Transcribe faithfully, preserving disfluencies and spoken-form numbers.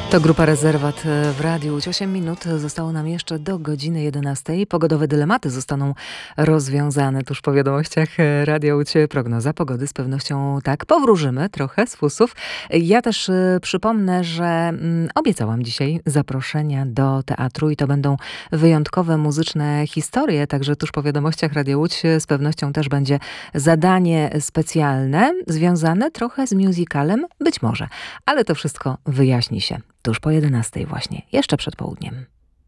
To Grupa Rezerwat w Radiu Łódź. osiem minut zostało nam jeszcze do godziny jedenastej. Pogodowe dylematy zostaną rozwiązane tuż po wiadomościach Radia Łódź. Prognoza pogody z pewnością tak. Powróżymy trochę z fusów. Ja też y, przypomnę, że mm, obiecałam dzisiaj zaproszenia do teatru i to będą wyjątkowe muzyczne historie, także tuż po wiadomościach Radia Łódź z pewnością też będzie zadanie specjalne, związane trochę z musicalem, być może. Ale to wszystko wyjaśni się tuż po jedenastej właśnie, jeszcze przed południem.